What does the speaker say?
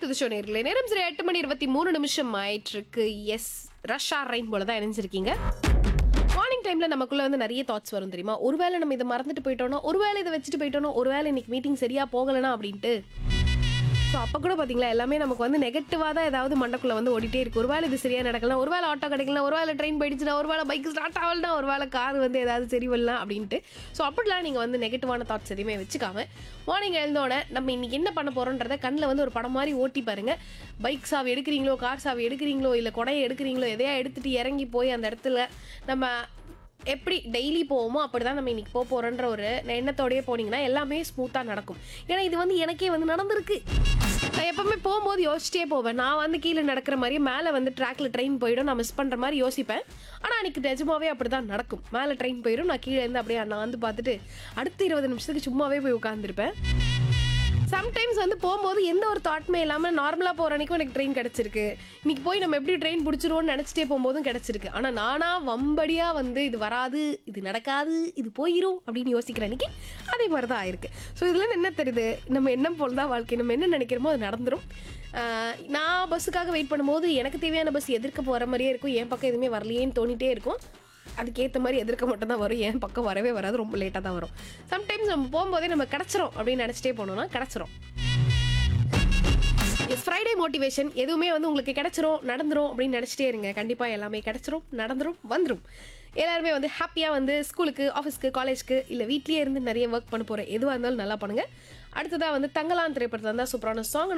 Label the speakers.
Speaker 1: To the show நேயர்களே. நேரம் சரி 8:23 ஆயிட்டிருக்கு. எஸ், ரஷ் ஆர் ரெயின் போல தான் இணைஞ்சிருக்கீங்க. மார்னிங் டைம்ல நமக்குள்ள வந்து நிறைய தாட்ஸ் வரும் தெரியுமா? ஒருவேளை நம்ம இதை மறந்துட்டு போயிட்டோம்னா, ஒருவேளை இதை வச்சுட்டு போயிட்டோம்னா, ஒருவேளை இன்னைக்கு மீட்டிங் சரியா போகலனா அப்படின்ட்டு. ஸோ அப்போ கூட பார்த்தீங்களா, எல்லாமே நமக்கு வந்து நெகட்டிவாக தான் ஏதாவது மண்டக்குள்ளே வந்து ஓடிட்டே இருக்கு. ஒருவேளை இது சரியாக நடக்கலாம், ஒருவேளை ஆட்டோ கிடைக்கலாம், ஒருவேளை ட்ரெயின் போயிடுச்சுன்னா, ஒருவேளை பைக் ஸ்டார்ட் ஆகலனா, ஒருவேளை கார் வந்து ஏதாவது சரி வரலாம் அப்படின்ட்டு. ஸோ அப்படிலாம் நீங்கள் வந்து நெகட்டிவான தாட்ஸ் எதுவுமே வச்சுக்காம, மார்னிங் எழுந்தோடனே நம்ம இன்னைக்கு என்ன பண்ண போகிறோன்றதை கண்ணில் வந்து ஒரு படம் மாதிரி ஓட்டி பாருங்க. பைக் சாவி எடுக்கிறீங்களோ, கார் சாவி எடுக்கிறீங்களோ, இல்லை கொடையை எடுக்கிறீங்களோ, எதையா எடுத்துகிட்டு இறங்கி போய் அந்த இடத்துல நம்ம எப்படி டெய்லி போவோமோ அப்படி தான் நம்ம இன்னைக்கு போக போகிறோன்ற ஒரு எண்ணத்தோடயே போனீங்கன்னா எல்லாமே ஸ்மூத்தாக நடக்கும். ஏன்னா இது வந்து எனக்கே வந்து நடந்திருக்கு. நான் எப்பவுமே போகும்போது யோசிச்சிட்டே போவேன். நான் வந்து கீழே நடக்கிற மாதிரியே மேலே வந்து ட்ராக்ல ட்ரெயின் போயிடும், நான் மிஸ் பண்ணுற மாதிரி யோசிப்பேன். ஆனால் அன்றைக்கி நிஜமாவே அப்படி தான் நடக்கும். மேலே ட்ரெயின் போயிடும், நான் கீழே இருந்து அப்படியே நான் வந்து பார்த்துட்டு அடுத்த 20 நிமிஷத்துக்கு சும்மாவே போய் உட்காந்துருப்பேன். சம்டைம்ஸ் வந்து போகும்போது எந்த ஒரு தாட்மே இல்லாமல் நார்மலாக போகிற அன்றைக்கும் எனக்கு ட்ரெயின் கிடச்சிருக்கு. இன்றைக்கி போய் நம்ம எப்படி ட்ரெயின் பிடிச்சிருவோன்னு நினச்சிட்டே போகும்போதும் கிடச்சிருக்கு. ஆனால் நானாக வம்படியாக வந்து இது வராது, இது நடக்காது, இது போயிடும் அப்படின்னு யோசிக்கிற அன்றைக்கி அதே மாதிரி தான் ஆயிருக்கு. ஸோ இதில் என்ன தெரியுது, நம்ம எண்ணம் போல் தான் வாழ்க்கை. நம்ம என்ன நினைக்கிறோமோ அது நடந்துடும். நான் பஸ்ஸுக்காக வெயிட் பண்ணும்போது எனக்கு தேவையான பஸ் எதிர்க்க போகிற மாதிரியே இருக்கும். என் பக்கம் எதுவுமே வரலையேன்னு தோணிகிட்டே இருக்கும். அதுக்கேற்ற மாதிரி எதிர்க்க மட்டும் தான் வரும், என் பக்கம் வரவே வராது, ரொம்ப லேட்டாக தான் வரும். சம்டைம்ஸ் நம்ம போகும்போதே நம்ம கிடச்சிரும் அப்படின்னு நினச்சிட்டே போனோம்னா கிடச்சிரும். எஸ், ஃப்ரைடே மோட்டிவேஷன் எதுவுமே வந்து உங்களுக்கு கிடச்சிரும் நடந்துரும் அப்படின்னு நினச்சிட்டே இருங்க. கண்டிப்பாக எல்லாமே கிடச்சிரும், நடந்துரும், வந்துடும். எல்லாருமே வந்து ஹாப்பியாக வந்து ஸ்கூலுக்கு, ஆஃபீஸ்க்கு, காலேஜ்க்கு, இல்லை வீட்லேயே இருந்து நிறைய ஒர்க் பண்ண போகிற எதுவாக இருந்தாலும் நல்லா பண்ணுங்கள். அடுத்ததாக வந்து தங்கலான் திரைப்படத்தில் இருந்தால் சூப்பரான சாங்